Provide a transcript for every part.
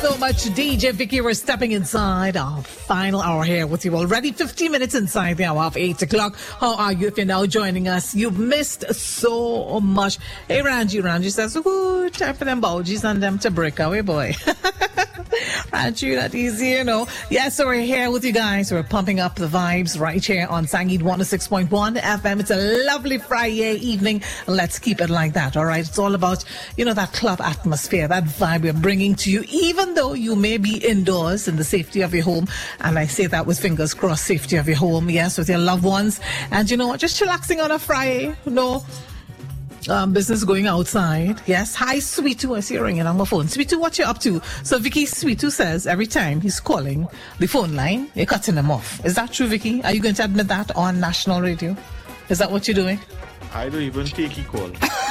so much, DJ Vicky. We're stepping inside our final hour here with you already. 15 minutes inside the hour of 8 o'clock. How are you if you're now joining us? You've missed so much. Hey, Ranji says, ooh, time for them bougies and them to break away, boy. Ranji, not easy, you know. Yeah, so we're here with you guys. We're pumping up the vibes right here on Sangeet 106.1 FM. It's a lovely Friday evening. Let's keep it like that, all right? It's all about, you know, that club atmosphere, that vibe we're bringing to you, even though you may be indoors in the safety of your home. And I say that with fingers crossed, safety of your home, yes, with your loved ones. And you know what, just chillaxing on a Friday, no business going outside. Yes, hi Sweetu, I see you ringing on my phone. Sweetu, what you up to? So Vicky, Sweetu says every time he's calling the phone line, you're cutting him off. Is that true, Vicky? Are you going to admit that on national radio? Is that what you're doing? I don't even take he call.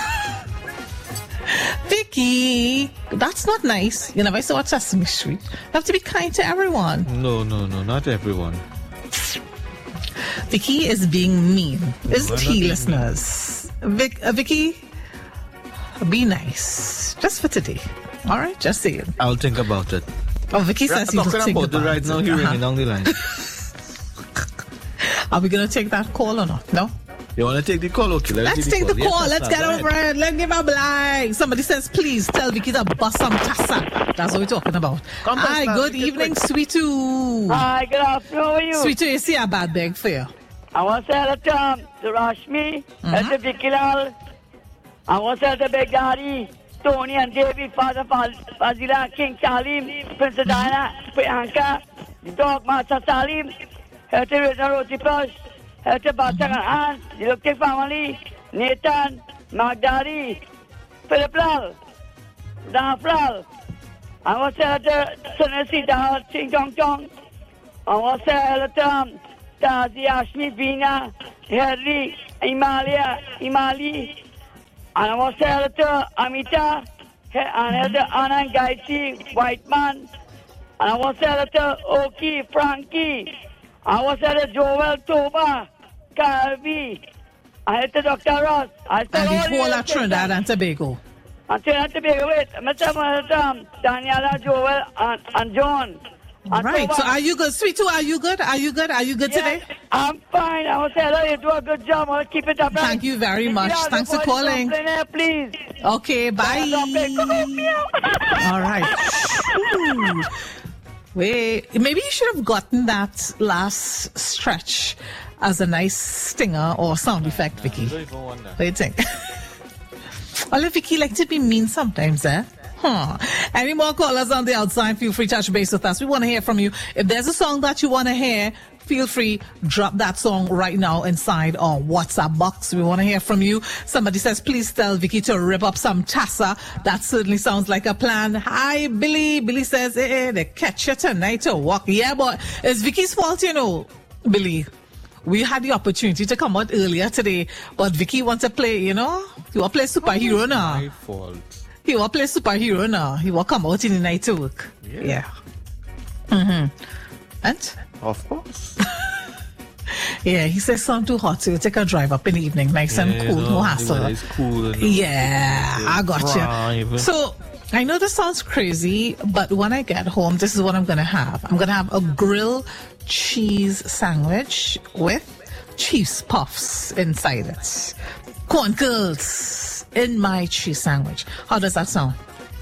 Vicky, that's not nice. You never saw a Sesame Street. You have to be kind to everyone. No, not everyone. Vicky is being mean. Isn't he, listeners? Vicky, be nice. Just for today. All right? Just say it. I'll think about it. Oh, Vicky says he'll think about it. Right now, he's ringing down the line. Are we going to take that call or not? No? You want to take the call? Okay, let's take the call. Let's get over it. Let's give a blind. Somebody says, please tell Vicky to bust some tassa. That's what we're talking about. Hi, good evening, Sweetu. Hi, good afternoon. How are you? Sweetu, you see a bad bag for you. I want to say hello to Rashmi, to Vicky Lal. I want to say hello to Big Daddy, Tony and David, Father Fazila, King Salim, Princess Diana, Priyanka, the dog Master Salim, hello to Reza Roti Plus, hello to Batak and Aunt, the Luktik family, Nathan, Magdari, Philip Lal, Raf Lal. I want to say hello to Sunil Dahal, Ching Chong Chong. I want to say hello to Tazi, Ashmi, Veena, Harry, Imali. And I want to say hello to Amita, and hello to Anna and Gayatri, Whiteman. And I want to say hello to Oki, Frankie. I want to say hello to Joel, Toba, Calvi. I hello to Dr. Ross. And the whole of Trinidad and Tobago. And Trinidad and Tobago, wait. I'm Daniela, Joel, and John. All right. So are you good? Sweetu, are you good? Are you good today? I'm fine. I want to say hello. You do a good job. I'll keep it up. Thank you very much. Thanks for calling. Please. Okay, bye. All right. Wait, maybe you should have gotten that last stretch as a nice stinger or sound effect, Vicky. What do you think? Well, Vicky like to be mean sometimes, eh? Any more callers on the outside, feel free to touch base with us. We want to hear from you. If there's a song that you want to hear, feel free, drop that song right now inside our WhatsApp box. We want to hear from you. Somebody says, please tell Vicky to rip up some tassa. That certainly sounds like a plan. Hi, Billy. Billy says, they catch you tonight to walk. Yeah, but it's Vicky's fault, you know, Billy. We had the opportunity to come out earlier today, but Vicky wants to play, you know? You want to play superhero now. My fault. He will play superhero now. He will come out in the night to work. Yeah. And? Of course. Yeah, he says it's too hot, so you take a drive up in the evening, nice and cool, no hassle. It's cool. Yeah, I got you. So, I know this sounds crazy, but when I get home, this is what I'm going to have. I'm going to have a grilled cheese sandwich with cheese puffs inside it. Corn curls in my cheese sandwich. How does that sound?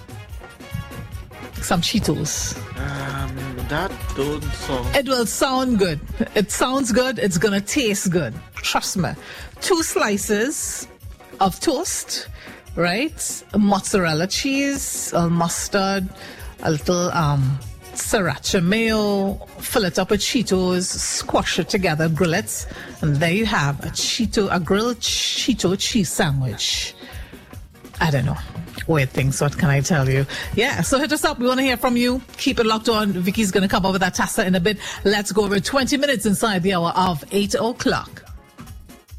Some Cheetos. That don't sound... It will sound good. It sounds good. It's going to taste good. Trust me. 2 slices of toast, right? Mozzarella cheese, mustard, a little sriracha mayo, fill it up with Cheetos, squash it together, grill it, and there you have a grilled Cheeto cheese sandwich. I don't know. Weird things, what can I tell you? Yeah, so hit us up. We want to hear from you. Keep it locked on. Vicky's going to come up with that tassa in a bit. Let's go over 20 minutes inside the hour of 8 o'clock.